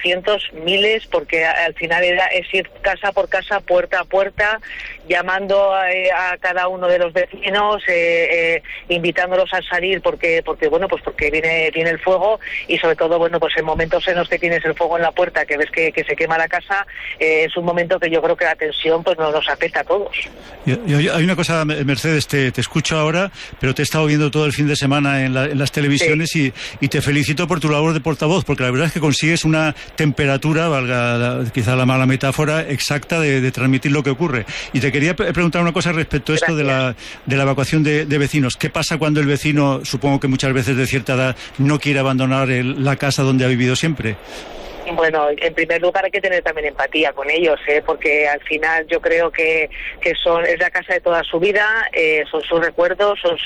cientos, miles, porque al final es ir casa por casa, puerta a puerta, llamando a cada uno de los vecinos, invitándolos a salir porque viene el fuego, y sobre todo, bueno, pues en momentos en los que tienes el fuego en la puerta, que ves que se quema la casa, es un momento que yo creo que la tensión pues nos afecta a todos. Y hay una cosa, Mercedes, te escucho ahora, pero te he estado viendo todo el fin de semana en las televisiones, sí. y te felicito por tu labor de portavoz, porque la verdad es que consigues una temperatura, valga quizá la mala metáfora, exacta de transmitir lo que ocurre. Y te quería preguntar una cosa respecto a esto de la evacuación de vecinos. ¿Qué pasa cuando el vecino, supongo que muchas veces de cierta edad, no quiere abandonar la casa donde ha vivido siempre? Bueno, en primer lugar hay que tener también empatía con ellos, porque al final yo creo que es la casa de toda su vida, son sus recuerdos, son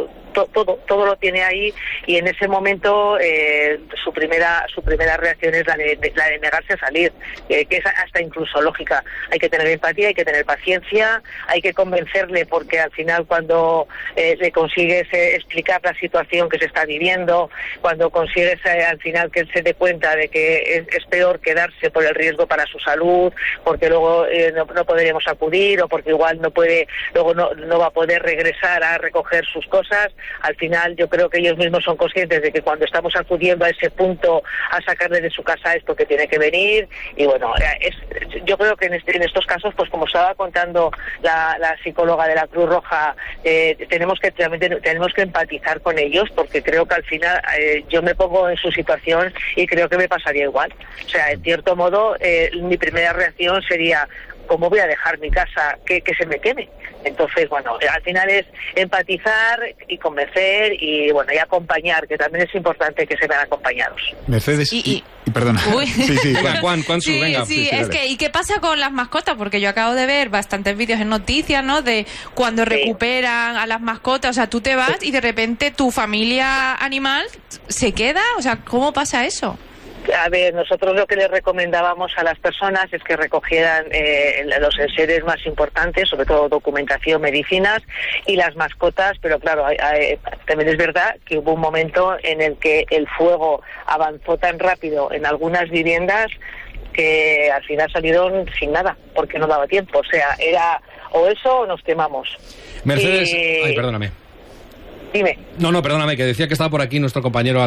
todo lo tiene ahí, y en ese momento su primera reacción es la de negarse a salir, que es hasta incluso lógica. Hay que tener empatía, hay que tener paciencia, hay que convencerle, porque al final cuando le consigues explicar la situación que se está viviendo, cuando consigues al final que él se dé cuenta de que es peor quedarse por el riesgo para su salud, porque luego no podremos acudir, o porque igual no va a poder regresar a recoger sus cosas. Al final yo creo que ellos mismos son conscientes de que cuando estamos acudiendo a ese punto a sacarle de su casa es porque tiene que venir, y bueno, yo creo que en estos casos, pues como estaba contando la psicóloga de la Cruz Roja, tenemos que empatizar con ellos, porque creo que al final yo me pongo en su situación y creo que me pasaría igual. O sea, en cierto modo, mi primera reacción sería: ¿cómo voy a dejar mi casa que se me queme? Entonces, bueno, al final es empatizar y convencer y, bueno, y acompañar, que también es importante que se vean acompañados. Mercedes, y perdona. Sí. Juan, venga. Sí, es que, ¿y qué pasa con las mascotas? Porque yo acabo de ver bastantes vídeos en noticias, ¿no?, de cuando recuperan a las mascotas. O sea, tú te vas y de repente tu familia animal se queda. O sea, ¿cómo pasa eso? A ver, nosotros lo que les recomendábamos a las personas es que recogieran los enseres más importantes, sobre todo documentación, medicinas y las mascotas, pero claro, también es verdad que hubo un momento en el que el fuego avanzó tan rápido en algunas viviendas que al final salieron sin nada, porque no daba tiempo. O sea, era o eso o nos quemamos. Mercedes, perdóname. Dime. No, perdóname, que decía que estaba por aquí nuestro compañero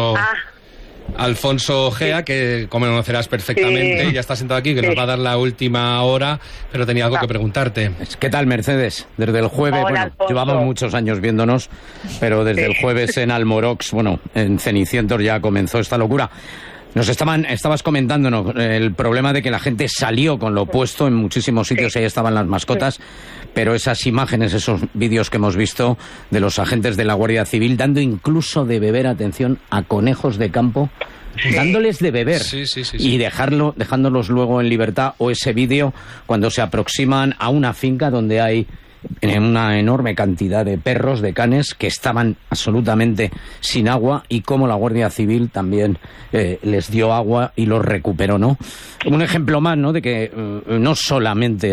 Alfonso Gea, que conocerás perfectamente, ya está sentado aquí, que nos va a dar la última hora, pero tenía algo que preguntarte. ¿Qué tal, Mercedes? Desde el jueves, llevamos muchos años viéndonos, pero desde el jueves en Almorox, en Cenicientos ya comenzó esta locura. Estabas comentándonos el problema de que la gente salió con lo opuesto en muchísimos sitios, ahí estaban las mascotas, pero esas imágenes, esos vídeos que hemos visto de los agentes de la Guardia Civil dando incluso de beber, atención, a conejos de campo, dándoles de beber y dejándolos luego en libertad, o ese vídeo cuando se aproximan a una finca donde hay una enorme cantidad de perros, de canes, que estaban absolutamente sin agua, y cómo la Guardia Civil también les dio agua y los recuperó, ¿no? Un ejemplo más, ¿no?, de que no solamente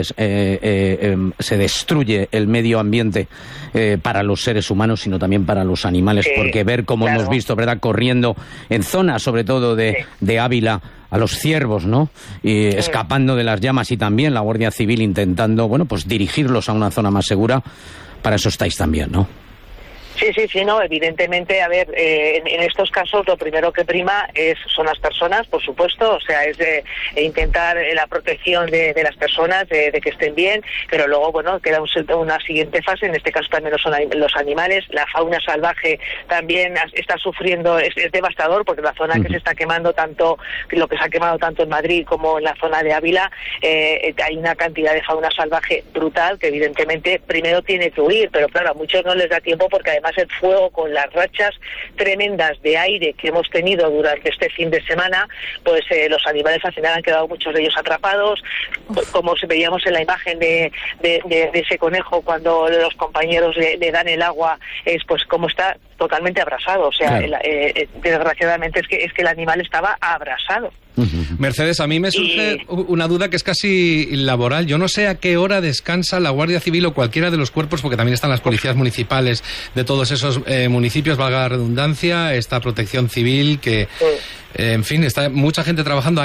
se destruye el medio ambiente para los seres humanos, sino también para los animales, porque ver cómo hemos visto, ¿verdad?, corriendo en zonas, sobre todo de Ávila, a los ciervos, ¿no?, y escapando de las llamas, y también la Guardia Civil intentando, dirigirlos a una zona más segura. Para eso estáis también, ¿no? Sí, no, evidentemente, a ver, en estos casos lo primero que prima son las personas, por supuesto, o sea, es de intentar la protección de las personas, de que estén bien, pero luego, bueno, queda una siguiente fase, en este caso también los animales, la fauna salvaje también está sufriendo, es devastador, porque la zona que se está quemando tanto, lo que se ha quemado tanto en Madrid como en la zona de Ávila, hay una cantidad de fauna salvaje brutal que evidentemente primero tiene que huir, pero claro, a muchos no les da tiempo, porque además el fuego, con las rachas tremendas de aire que hemos tenido durante este fin de semana, pues los animales al final han quedado muchos de ellos atrapados, como veíamos en la imagen de ese conejo cuando los compañeros le dan el agua, pues como está totalmente abrasado, o sea, claro. Desgraciadamente es que el animal estaba abrasado. Mercedes, a mí me surge una duda que es casi laboral. Yo no sé a qué hora descansa la Guardia Civil o cualquiera de los cuerpos, porque también están las policías municipales de todos esos municipios, valga la redundancia, esta protección civil que, en fin, está mucha gente trabajando.